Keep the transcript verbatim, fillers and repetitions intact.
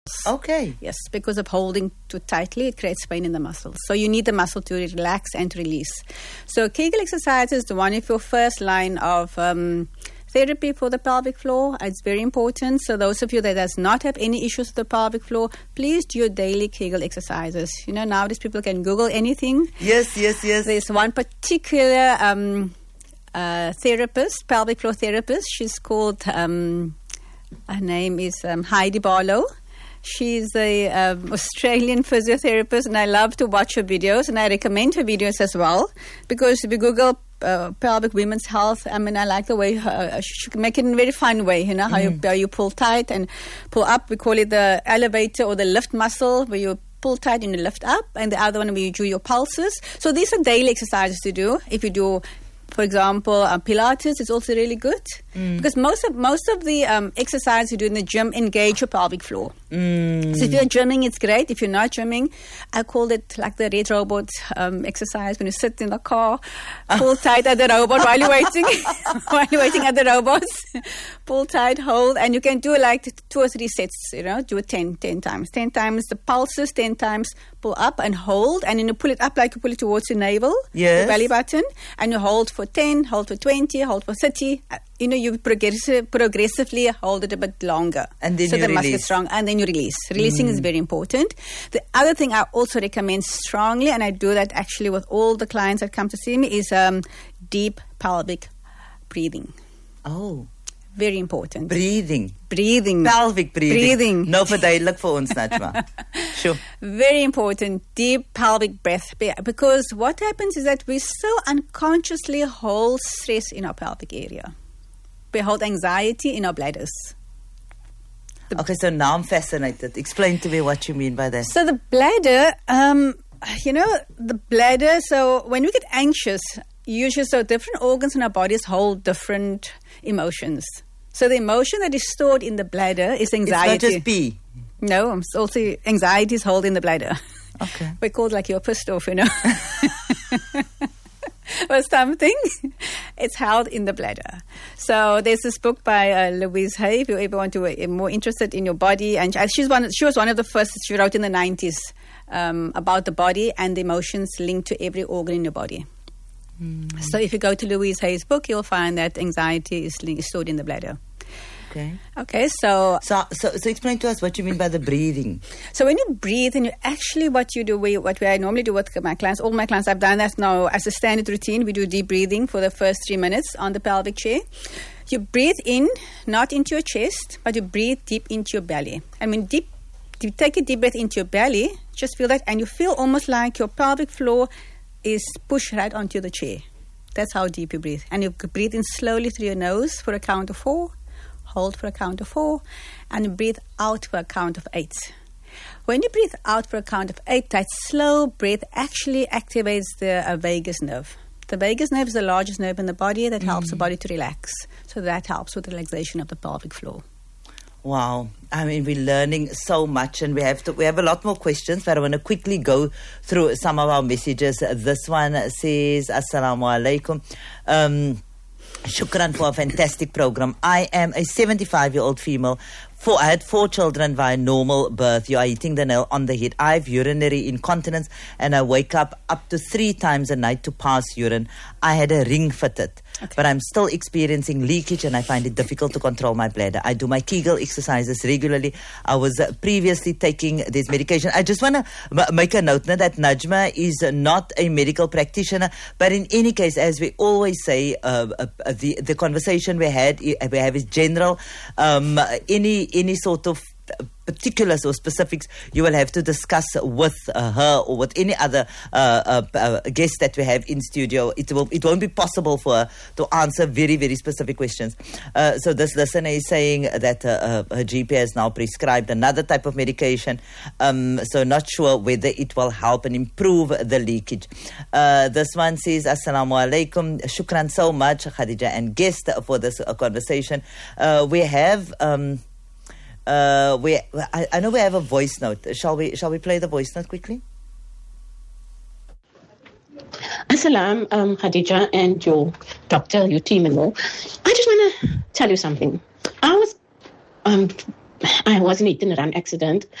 Okay. Yes, because of holding too tightly, it creates pain in the muscles. So you need the muscle to relax and to release. So Kegel exercise is the one of your first line of um, therapy for the pelvic floor. It's very important. So those of you that does not have any issues with the pelvic floor, please do your daily Kegel exercises. You know, nowadays people can Google anything. Yes, yes, yes. There's one particular um, uh, therapist, pelvic floor therapist. She's called, um, her name is um, Heidi Barlow. She's a um, Australian physiotherapist, and I love to watch her videos, and I recommend her videos as well, because if you Google uh, pelvic women's health, I mean, I like the way her, she can make it in a very fun way, you know, how, mm. you, how you pull tight and pull up. We call it the elevator or the lift muscle, where you pull tight and you lift up, and the other one where you do your pulses. So these are daily exercises to do. If you do, for example, uh, Pilates is also really good, mm. because most of most of the um, exercises you do in the gym engage your pelvic floor. Mm. So if you're gymming, it's great. If you're not gymming, I call it like the red robot um, exercise. When you sit in the car, pull tight at the robot while you're waiting, while you're waiting at the robots. Pull tight, hold, and you can do like two or three sets. You know, do it ten, ten times, ten times the pulses, ten times pull up and hold, and then you pull it up like you pull it towards your navel, yes. your belly button, and you hold for ten, hold for twenty, hold for thirty. You know, you progressive, progressively hold it a bit longer. And then so you the muscle release. is strong. And then you release. Releasing Mm. is very important. The other thing I also recommend strongly, and I do that actually with all the clients that come to see me, is um, deep pelvic breathing. Oh. Very important. Breathing. Breathing. Pelvic breathing. Breathing. No verduidelik vir ons, Najma. Sure. Very important, deep pelvic breath. Because what happens is that we so unconsciously hold stress in our pelvic area. We hold anxiety in our bladders. The Okay, so now I'm fascinated. Explain to me what you mean by that. So the bladder, um, you know, the bladder, so when we get anxious, usually so different organs in our bodies hold different emotions. So the emotion that is stored in the bladder is anxiety. It's not just pee. No, it's also anxiety is held in the bladder. Okay. We call it like you're pissed off, you know. Or something. It's held in the bladder. So there's this book by uh, Louise Hay, if you ever want to be more interested in your body. And she's one, she was one of the first, she wrote in the nineties um, about the body and the emotions linked to every organ in your body. Mm. So if you go to Louise Hay's book, you'll find that anxiety is linked, stored in the bladder. Okay. Okay, so, so... So so explain to us what you mean by the breathing. So when you breathe, and you actually what you do, we, what we I normally do with my clients, all my clients, I've done that now as a standard routine. We do deep breathing for the first three minutes on the pelvic chair. You breathe in, not into your chest, but you breathe deep into your belly. I mean, deep, you take a deep breath into your belly, just feel that, and you feel almost like your pelvic floor is pushed right onto the chair. That's how deep you breathe. And you breathe in slowly through your nose for a count of four. Hold for a count of four, and breathe out for a count of eight. When you breathe out for a count of eight, that slow breath actually activates the uh, vagus nerve. The vagus nerve is the largest nerve in the body that helps mm. the body to relax. So that helps with the relaxation of the pelvic floor. Wow. I mean, we're learning so much, and we have to, we have a lot more questions, but I want to quickly go through some of our messages. This one says, Assalamu alaikum. Um, Shukran for a fantastic program. I am a seventy-five-year-old female. Four, I had four children via normal birth. You are hitting the nail on the head. I have urinary incontinence, and I wake up up to three times a night to pass urine. I had a ring fitted, okay. but I'm still experiencing leakage, and I find it difficult to control my bladder. I do my Kegel exercises regularly. I was uh, previously taking this medication. I just want to m- make a note now that Najma is uh, not a medical practitioner, but in any case, as we always say, uh, uh, the the conversation we had we have is general. Um, any any sort of particulars or specifics you will have to discuss with uh, her or with any other uh, uh, uh, guest that we have in studio. It will it won't be possible for her to answer very very specific questions. Uh, so this listener is saying that uh, uh, her G P has now prescribed another type of medication. Um, so not sure whether it will help and improve the leakage. Uh, this one says, Assalamu alaikum. Shukran so much, Khadija and guest, for this uh, conversation. Uh, we have. Um, Uh, we, I, I know we have a voice note. Shall we? Shall we play the voice note quickly? Assalam, um, Khadija, and your doctor, your team, and all. I just want to tell you something. I was um, I was in a hit and run accident.